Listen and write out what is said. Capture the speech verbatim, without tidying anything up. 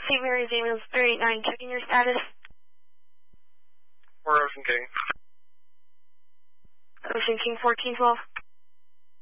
Saint Mary's ambulance three eight nine, checking your status. For Ocean King. Ocean King fourteen twelve.